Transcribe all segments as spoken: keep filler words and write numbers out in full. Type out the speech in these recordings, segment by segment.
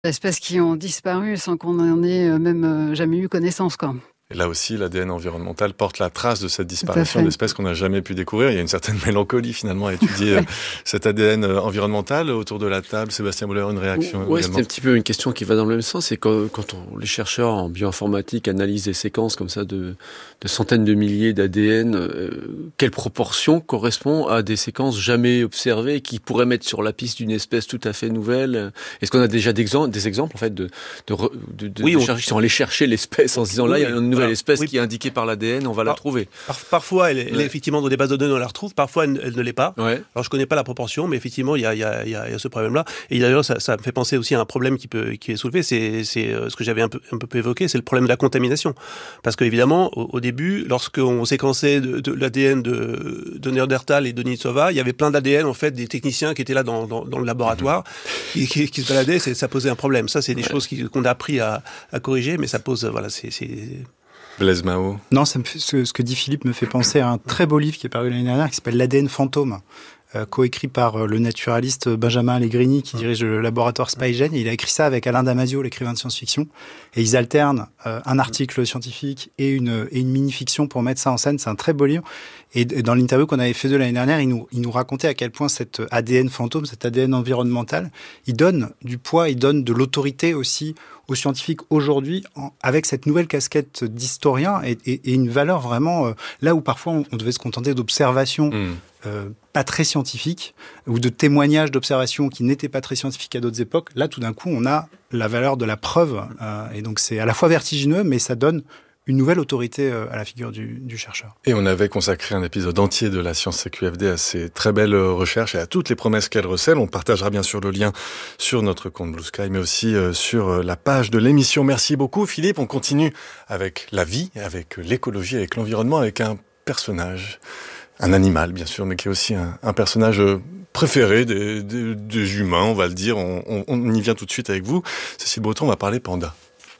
Espèces qui ont disparu sans qu'on en ait même jamais eu connaissance, quoi. Et là aussi, l'A D N environnemental porte la trace de cette disparition d'espèces qu'on n'a jamais pu découvrir. Il y a une certaine mélancolie, finalement, à étudier ouais. cet A D N environnemental. Autour de la table, Sébastien Moller, une réaction Oui, c'est un petit peu une question qui va dans le même sens. C'est quand, quand on, les chercheurs en bioinformatique analysent des séquences comme ça de, de centaines de milliers d'A D N, euh, quelle proportion correspond à des séquences jamais observées qui pourraient mettre sur la piste d'une espèce tout à fait nouvelle? Est-ce qu'on a déjà des exemples, des exemples en fait, de, de, de, de, oui, de on... chercheurs qui sont allés chercher l'espèce en se disant oui, là, il y a une nouvelle l'espèce oui. qui est indiquée par l'A D N, on va par, la trouver. Par, parfois, elle, elle ouais. est effectivement dans des bases de données, on la retrouve. Parfois, elle, elle ne l'est pas. Ouais. Alors, je connais pas la proportion, mais effectivement, il y a, il y a, il y a, il y a ce problème-là. Et d'ailleurs, ça, ça me fait penser aussi à un problème qui peut, qui est soulevé. C'est, c'est ce que j'avais un peu, un peu évoqué, c'est le problème de la contamination. Parce qu'évidemment, au, au début, lorsqu'on séquençait de, de l'A D N de, de Néandertal et de Denisova, il y avait plein d'A D N, en fait, des techniciens qui étaient là dans, dans, dans le laboratoire, mmh. qui, qui, qui se baladaient. C'est, ça posait un problème. Ça, c'est des ouais. choses qui, qu'on a appris à, à corriger, mais ça pose, voilà, c'est, c'est... Blaise Mao. Non, ça me fait, ce, ce que dit Philippe me fait penser à un très beau livre qui est paru l'année dernière qui s'appelle L'A D N fantôme, euh, coécrit par euh, le naturaliste Benjamin Allegrini qui dirige le laboratoire SpyGen. Et il a écrit ça avec Alain Damasio, l'écrivain de science-fiction. Et ils alternent euh, un article scientifique et une, et une mini-fiction pour mettre ça en scène. C'est un très beau livre. Et dans l'interview qu'on avait fait de l'année dernière, il nous, il nous racontait à quel point cet A D N fantôme, cet A D N environnemental, il donne du poids, il donne de l'autorité aussi aux scientifiques aujourd'hui, en, avec cette nouvelle casquette d'historien et, et, et une valeur vraiment, euh, là où parfois on, on devait se contenter d'observations mmh. euh, pas très scientifiques, ou de témoignages d'observations qui n'étaient pas très scientifiques à d'autres époques, là tout d'un coup on a la valeur de la preuve, euh, et donc c'est à la fois vertigineux, mais ça donne une nouvelle autorité à la figure du, du chercheur. Et on avait consacré un épisode entier de la Science C Q F D à ces très belles recherches et à toutes les promesses qu'elles recèlent. On partagera bien sûr le lien sur notre compte Blue Sky, mais aussi sur la page de l'émission. Merci beaucoup Philippe. On continue avec la vie, avec l'écologie, avec l'environnement, avec un personnage, un animal bien sûr, mais qui est aussi un, un personnage préféré des, des, des humains, on va le dire. On, on, on y vient tout de suite avec vous. Cécile Breton, on va parler panda.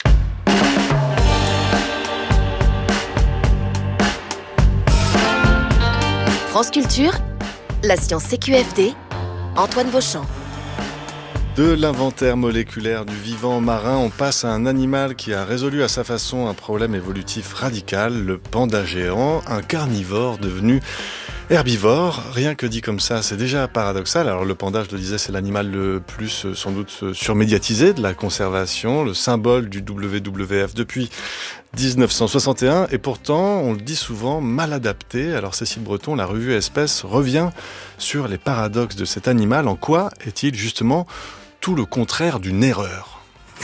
France Culture, la science C Q F D, Antoine Beauchamp. De l'inventaire moléculaire du vivant marin, on passe à un animal qui a résolu à sa façon un problème évolutif radical, le panda géant, un carnivore devenu herbivore. Rien que dit comme ça, c'est déjà paradoxal. Alors le panda, je le disais, c'est l'animal le plus sans doute surmédiatisé de la conservation, le symbole du W W F depuis dix-neuf cent soixante et un, et pourtant, on le dit souvent, mal adapté. Alors Cécile Breton, la revue Espèces revient sur les paradoxes de cet animal. En quoi est-il justement tout le contraire d'une erreur ?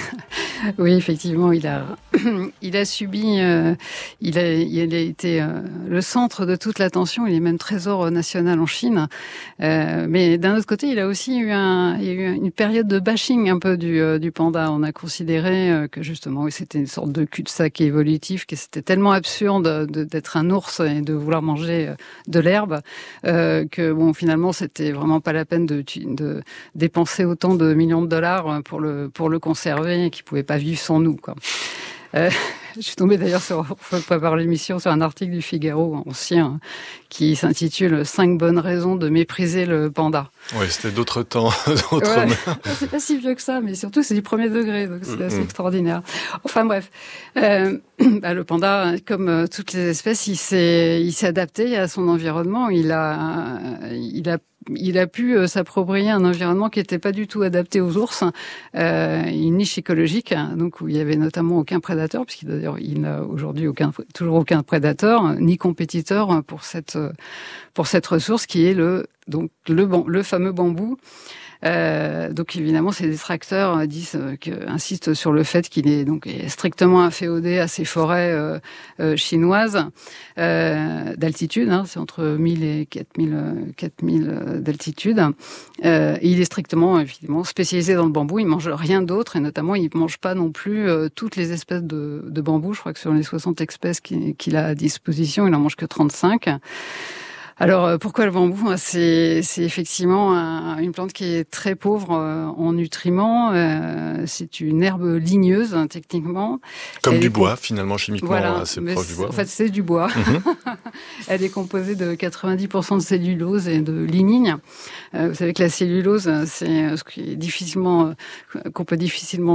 Oui, effectivement, il a, il a subi, euh, il, a, il a été euh, le centre de toute l'attention. Il est même trésor national en Chine. Euh, mais d'un autre côté, il a aussi eu, un, il y a eu une période de bashing un peu du, euh, du panda. On a considéré euh, que justement, oui, c'était une sorte de cul-de-sac évolutif, que c'était tellement absurde de, d'être un ours et de vouloir manger de l'herbe euh, que bon, finalement, c'était vraiment pas la peine de, de dépenser autant de millions de dollars pour le pour le conserver et qui pouvait pas vivre sans nous, quoi. Euh, je suis tombée d'ailleurs sur, pour préparer l'émission, sur un article du Figaro ancien qui s'intitule « Cinq bonnes raisons de mépriser le panda ». Oui, c'était d'autres temps, d'autres ouais, c'est pas si vieux que ça, mais surtout c'est du premier degré, donc c'est assez mmh. extraordinaire. Enfin bref, euh, bah, le panda, comme euh, toutes les espèces, il s'est, il s'est adapté à son environnement. Il a, il a Il a pu euh, s'approprier un environnement qui n'était pas du tout adapté aux ours, euh, une niche écologique, hein, donc où il y avait notamment aucun prédateur, puisqu'il d'ailleurs il n'a aujourd'hui aucun, toujours aucun prédateur ni compétiteur pour cette pour cette ressource qui est le donc le le fameux bambou. Euh, donc évidemment, ces détracteurs disent euh, que, insistent sur le fait qu'il est donc est strictement inféodé à ces forêts euh, euh, chinoises euh, d'altitude. Hein, c'est entre mille et quatre mille, quatre mille d'altitude. Euh, et il est strictement, évidemment, spécialisé dans le bambou. Il mange rien d'autre et notamment, il mange pas non plus euh, toutes les espèces de, de bambou. Je crois que sur les soixante espèces qu'il, qu'il a à disposition, il en mange que trente-cinq. Alors, pourquoi le bambou? C'est, c'est effectivement un, une plante qui est très pauvre en nutriments. Euh, c'est une herbe ligneuse, hein, techniquement. Comme Elle du est bois, comp... finalement, chimiquement, voilà, assez mais proche du bois. En fait, c'est du bois. Mm-hmm. Elle est composée de quatre-vingt-dix pour cent de cellulose et de lignine. Euh, vous savez que la cellulose, c'est ce qui est difficilement, qu'on peut difficilement